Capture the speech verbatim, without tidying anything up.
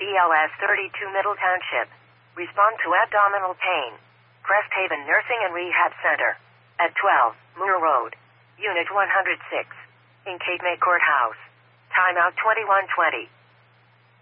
L S thirty-two Middle Township. Respond to abdominal pain. Crest Haven Nursing and Rehab Center. At twelve, Moore Road. Unit one hundred six. In Cape May Courthouse. Timeout twenty-one twenty.